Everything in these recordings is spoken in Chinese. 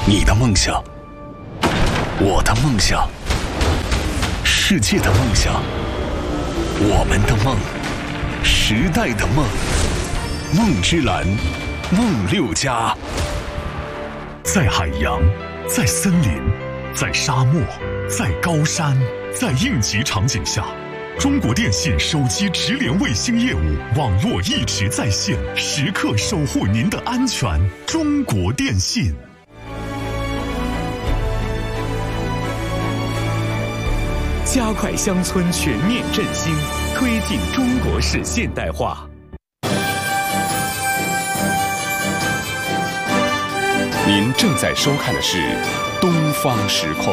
你的梦想，我的梦想，世界的梦想，我们的梦，时代的梦，梦之蓝，梦6+。在海洋，在森林，在沙漠，在高山，在应急场景下，中国电信手机直连卫星业务网络一直在线，时刻守护您的安全。中国电信。加快乡村全面振兴，推进中国式现代化。您正在收看的是《东方时空》。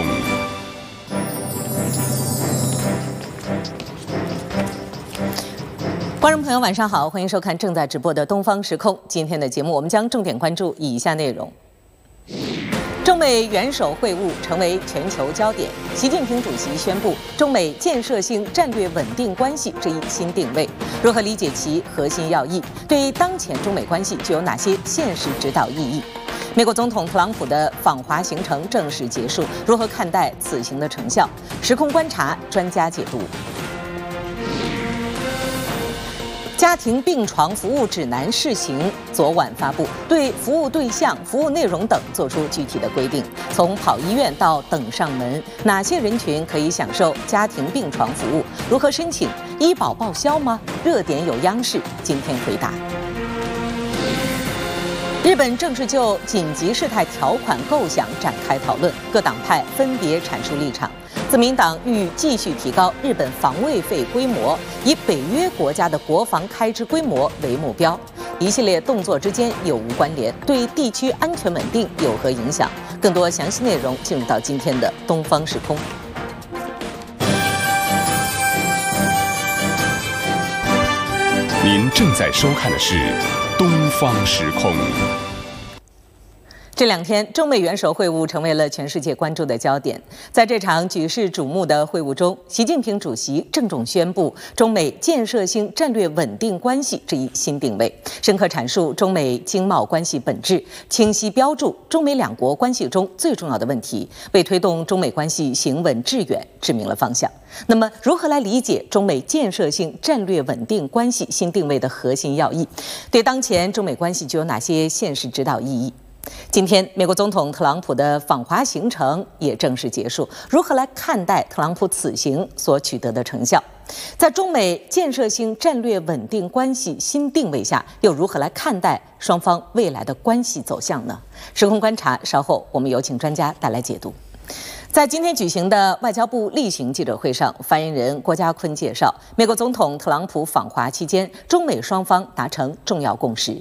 观众朋友，晚上好，欢迎收看正在直播的《东方时空》。今天的节目，我们将重点关注以下内容：中美元首会晤成为全球焦点。习近平主席宣布中美建设性战略稳定关系这一新定位，如何理解其核心要义？对当前中美关系具有哪些现实指导意义？美国总统特朗普的访华行程正式结束，如何看待此行的成效？时空观察专家解读。家庭病床服务指南试行昨晚发布，对服务对象、服务内容等做出具体的规定。从跑医院到等上门，哪些人群可以享受家庭病床服务？如何申请？医保报销吗？热点有央视今天回答。日本正式就紧急事态条款构想展开讨论，各党派分别阐述立场。自民党欲继续提高日本防卫费规模，以北约国家的国防开支规模为目标。一系列动作之间有无关联？对地区安全稳定有何影响？更多详细内容进入到今天的东方时空。 您正在收看的是《东方时空》。 这两天，中美元首会晤成为了全世界关注的焦点。在这场举世瞩目的会晤中，习近平主席郑重宣布中美建设性战略稳定关系这一新定位，深刻阐述中美经贸关系本质，清晰标注中美两国关系中最重要的问题，为推动中美关系行稳致远指明了方向。那么，如何来理解中美建设性战略稳定关系新定位的核心要义？对当前中美关系具有哪些现实指导意义？今天，美国总统特朗普的访华行程也正式结束，如何来看待特朗普此行所取得的成效？在中美建设性战略稳定关系新定位下，又如何来看待双方未来的关系走向呢？时空观察，稍后我们有请专家带来解读。在今天举行的外交部例行记者会上，发言人郭家坤介绍，美国总统特朗普访华期间，中美双方达成重要共识。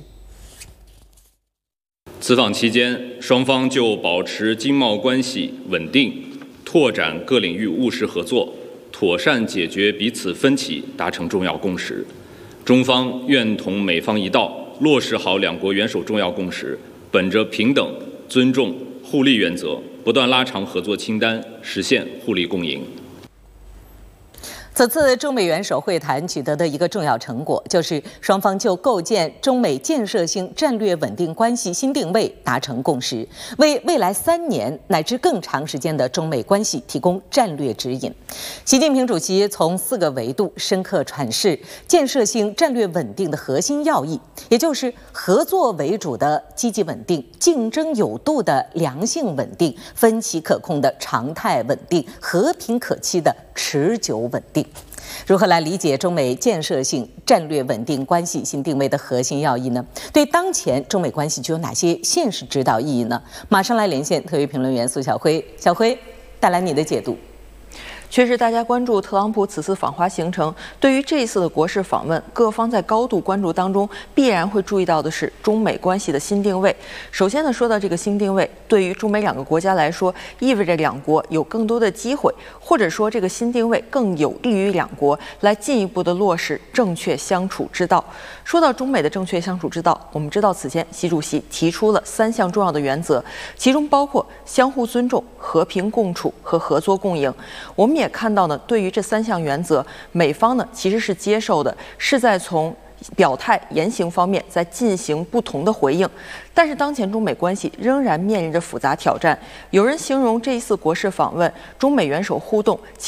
此访期间，双方就保持经贸关系稳定、拓展各领域务实合作、妥善解决彼此分歧达成重要共识。中方愿同美方一道，落实好两国元首重要共识，本着平等、尊重、互利原则，不断拉长合作清单，实现互利共赢。 此次中美元首会谈取得的一个重要成果，就是双方就构建中美建设性战略稳定关系新定位达成共识，为未来3年乃至更长时间的中美关系提供战略指引。习近平主席从4个维度深刻阐释建设性战略稳定的核心要义，也就是合作为主的积极稳定、竞争有度的良性稳定、分歧可控的常态稳定、和平可期的持久稳定。如何来理解中美建设性战略稳定关系新定位的核心要义呢？对当前中美关系具有哪些现实指导意义呢？马上来连线特约评论员苏晓辉，小辉带来你的解读。 确实，大家关注特朗普此次访华行程。对于这一次的国事访问，各方在高度关注当中，必然会注意到的是中美关系的新定位。首先呢，说到这个新定位，对于中美两个国家来说，意味着两国有更多的机会，或者说这个新定位更有利于两国来进一步的落实正确相处之道。说到中美的正确相处之道，我们知道此前习主席提出了3项重要的原则，其中包括相互尊重、和平共处和合作共赢。我们也看到呢，对于这3项原则，美方呢其实是接受的，是在从表态言行方面在进行不同的回应。但是当前中美关系仍然面临着复杂挑战。有人形容这一次国事访问，中美元首互动